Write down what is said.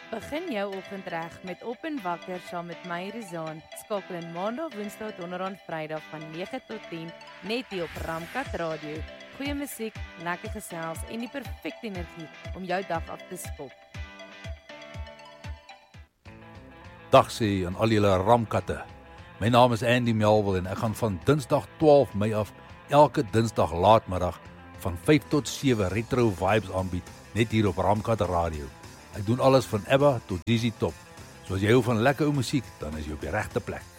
Begin jou oggend reg met Op en Wakker saam met my Rizaan. Skakel in Maandag, Woensdag, Donderdag en Vrydag van 9 tot 10 net hier op Ramkat Radio. Goeie musiek, lekker gesels en die perfekte energie om jou dag af te skop. Dag sê aan al julle ramkatte. My naam is Andy Melville en ek gaan van Dinsdag 12 Mei af elke Dinsdag laatmiddag van 5 tot 7 retro vibes aanbied net hier op Ramkat Radio. Ek doen alles van ABBA tot ZZ Top. So as jy hou van lekker ou musiek, dan is jy op die regte plek.